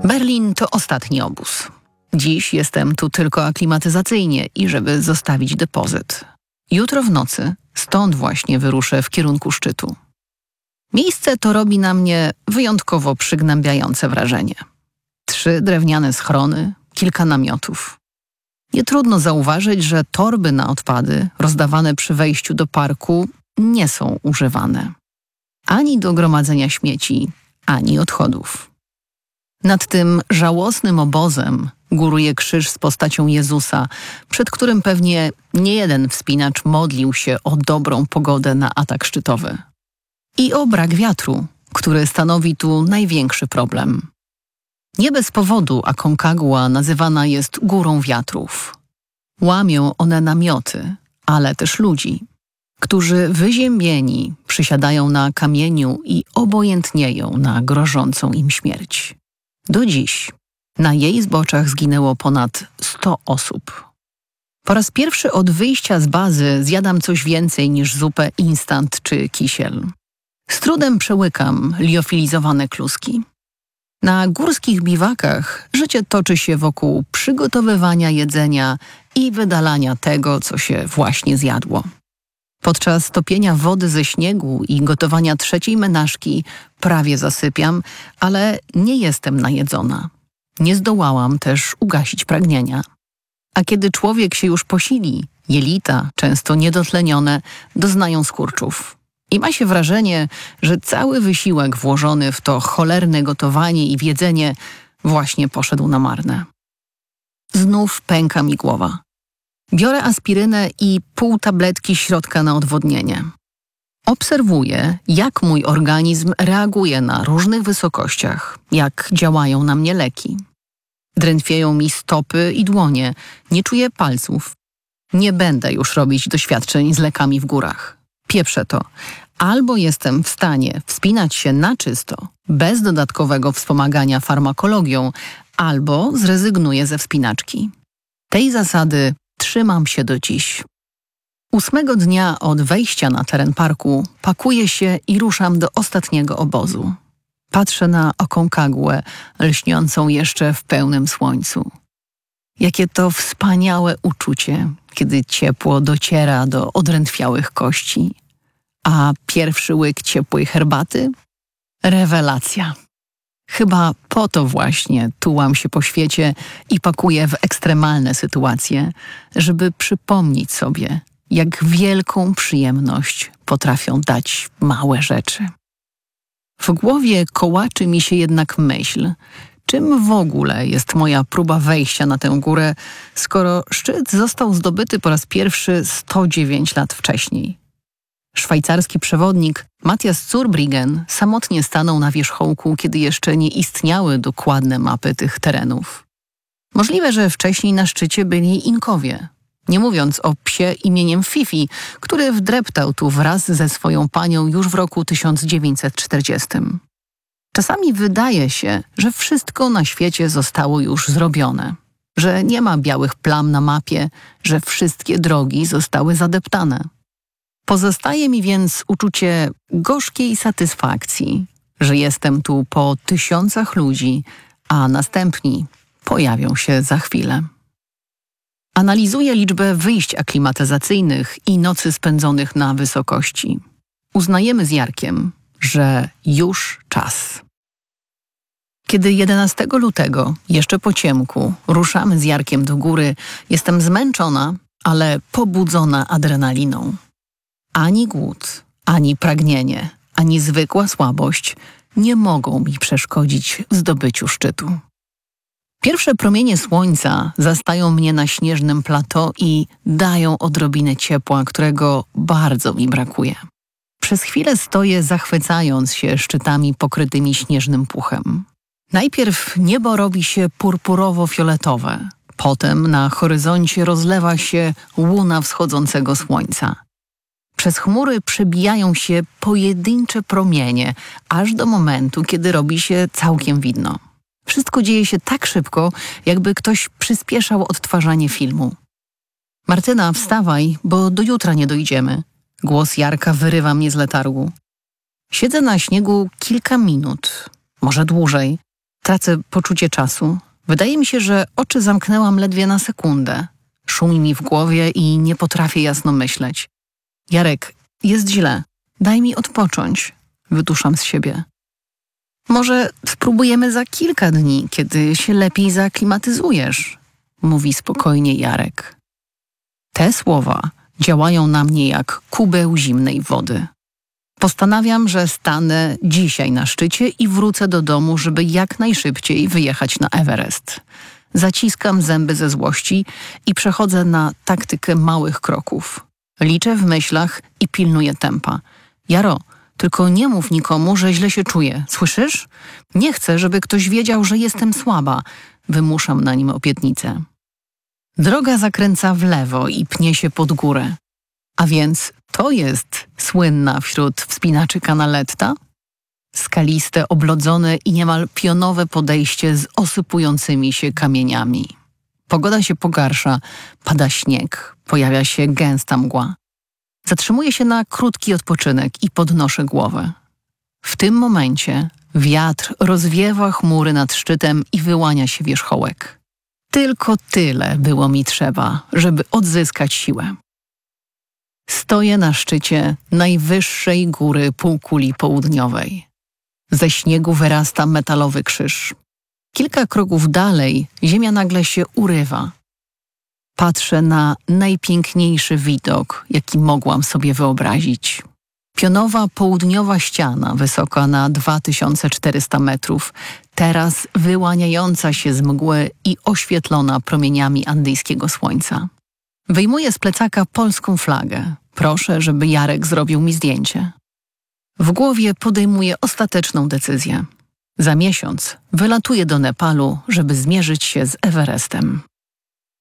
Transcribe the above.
Berlin to ostatni obóz. Dziś jestem tu tylko aklimatyzacyjnie i żeby zostawić depozyt. Jutro w nocy stąd właśnie wyruszę w kierunku szczytu. Miejsce to robi na mnie wyjątkowo przygnębiające wrażenie. 3 drewniane schrony, kilka namiotów. Nie trudno zauważyć, że torby na odpady rozdawane przy wejściu do parku nie są używane. Ani do gromadzenia śmieci, ani odchodów. Nad tym żałosnym obozem góruje krzyż z postacią Jezusa, przed którym pewnie niejeden wspinacz modlił się o dobrą pogodę na atak szczytowy. I o brak wiatru, który stanowi tu największy problem. Nie bez powodu Aconcagua nazywana jest górą wiatrów. Łamią one namioty, ale też ludzi, którzy wyziębieni przysiadają na kamieniu i obojętnieją na grożącą im śmierć. Do dziś na jej zboczach zginęło ponad 100 osób. Po raz pierwszy od wyjścia z bazy zjadam coś więcej niż zupę instant czy kisiel. Z trudem przełykam liofilizowane kluski. Na górskich biwakach życie toczy się wokół przygotowywania jedzenia i wydalania tego, co się właśnie zjadło. Podczas topienia wody ze śniegu i gotowania 3. menażki prawie zasypiam, ale nie jestem najedzona. Nie zdołałam też ugasić pragnienia. A kiedy człowiek się już posili, jelita, często niedotlenione, doznają skurczów. I ma się wrażenie, że cały wysiłek włożony w to cholerne gotowanie i jedzenie właśnie poszedł na marne. Znów pęka mi głowa. Biorę aspirynę i pół tabletki środka na odwodnienie. Obserwuję, jak mój organizm reaguje na różnych wysokościach, jak działają na mnie leki. Drętwieją mi stopy i dłonie, nie czuję palców. Nie będę już robić doświadczeń z lekami w górach. Pieprzę to. Albo jestem w stanie wspinać się na czysto, bez dodatkowego wspomagania farmakologią, albo zrezygnuję ze wspinaczki. Tej zasady trzymam się do dziś. 8. dnia od wejścia na teren parku pakuję się i ruszam do ostatniego obozu. Patrzę na Aconcaguę, lśniącą jeszcze w pełnym słońcu. Jakie to wspaniałe uczucie, kiedy ciepło dociera do odrętwiałych kości. A pierwszy łyk ciepłej herbaty? Rewelacja. Chyba po to właśnie tułam się po świecie i pakuję w ekstremalne sytuacje, żeby przypomnieć sobie, jak wielką przyjemność potrafią dać małe rzeczy. W głowie kołaczy mi się jednak myśl, czym w ogóle jest moja próba wejścia na tę górę, skoro szczyt został zdobyty po raz pierwszy 109 lat wcześniej. Szwajcarski przewodnik Matthias Zurbriggen samotnie stanął na wierzchołku, kiedy jeszcze nie istniały dokładne mapy tych terenów. Możliwe, że wcześniej na szczycie byli Inkowie, nie mówiąc o psie imieniem Fifi, który wdreptał tu wraz ze swoją panią już w roku 1940. Czasami wydaje się, że wszystko na świecie zostało już zrobione, że nie ma białych plam na mapie, że wszystkie drogi zostały zadeptane. Pozostaje mi więc uczucie gorzkiej satysfakcji, że jestem tu po 1000 ludzi, a następni pojawią się za chwilę. Analizuję liczbę wyjść aklimatyzacyjnych i nocy spędzonych na wysokości. Uznajemy z Jarkiem, że już czas. Kiedy 11 lutego, jeszcze po ciemku, ruszamy z Jarkiem do góry, jestem zmęczona, ale pobudzona adrenaliną. Ani głód, ani pragnienie, ani zwykła słabość nie mogą mi przeszkodzić w zdobyciu szczytu. Pierwsze promienie słońca zastają mnie na śnieżnym plateau i dają odrobinę ciepła, którego bardzo mi brakuje. Przez chwilę stoję, zachwycając się szczytami pokrytymi śnieżnym puchem. Najpierw niebo robi się purpurowo-fioletowe, potem na horyzoncie rozlewa się łuna wschodzącego słońca. Przez chmury przebijają się pojedyncze promienie, aż do momentu, kiedy robi się całkiem widno. Wszystko dzieje się tak szybko, jakby ktoś przyspieszał odtwarzanie filmu. Martyna, wstawaj, bo do jutra nie dojdziemy. Głos Jarka wyrywa mnie z letargu. Siedzę na śniegu kilka minut, może dłużej. Tracę poczucie czasu. Wydaje mi się, że oczy zamknęłam ledwie na sekundę. Szumi mi w głowie i nie potrafię jasno myśleć. Jarek, jest źle. Daj mi odpocząć. Wyduszam z siebie. Może spróbujemy za kilka dni, kiedy się lepiej zaaklimatyzujesz, mówi spokojnie Jarek. Te słowa działają na mnie jak kubeł zimnej wody. Postanawiam, że stanę dzisiaj na szczycie i wrócę do domu, żeby jak najszybciej wyjechać na Everest. Zaciskam zęby ze złości i przechodzę na taktykę małych kroków. Liczę w myślach i pilnuję tempa. Jaro, tylko nie mów nikomu, że źle się czuję. Słyszysz? Nie chcę, żeby ktoś wiedział, że jestem słaba. Wymuszam na nim obietnicę. Droga zakręca w lewo i pnie się pod górę. A więc to jest słynna wśród wspinaczy Canaletta? Skaliste, oblodzone i niemal pionowe podejście z osypującymi się kamieniami. Pogoda się pogarsza, pada śnieg, pojawia się gęsta mgła. Zatrzymuję się na krótki odpoczynek i podnoszę głowę. W tym momencie wiatr rozwiewa chmury nad szczytem i wyłania się wierzchołek. Tylko tyle było mi trzeba, żeby odzyskać siłę. Stoję na szczycie najwyższej góry półkuli południowej. Ze śniegu wyrasta metalowy krzyż. Kilka kroków dalej ziemia nagle się urywa. Patrzę na najpiękniejszy widok, jaki mogłam sobie wyobrazić. Pionowa południowa ściana, wysoka na 2400 metrów, teraz wyłaniająca się z mgły i oświetlona promieniami andyjskiego słońca. Wyjmuję z plecaka polską flagę. Proszę, żeby Jarek zrobił mi zdjęcie. W głowie podejmuję ostateczną decyzję. Za miesiąc wylatuję do Nepalu, żeby zmierzyć się z Everestem.